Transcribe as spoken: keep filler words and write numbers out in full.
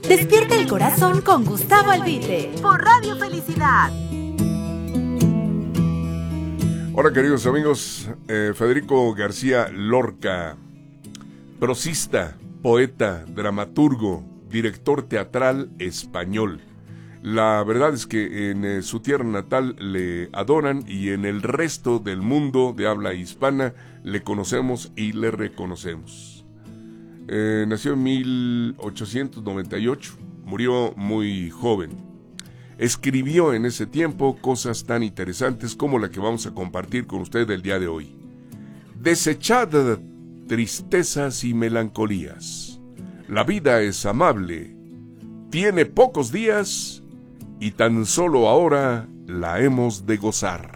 Despierta el corazón con Gustavo Albite por Radio Felicidad. Hola queridos amigos, eh, Federico García Lorca, prosista, poeta, dramaturgo, director teatral español. La verdad es que en eh, su tierra natal le adoran y en el resto del mundo de habla hispana le conocemos y le reconocemos. Eh, nació en mil ochocientos noventa y ocho, murió muy joven. Escribió en ese tiempo cosas tan interesantes como la que vamos a compartir con usted el día de hoy. Desechad tristezas y melancolías. La vida es amable, tiene pocos días y tan solo ahora la hemos de gozar.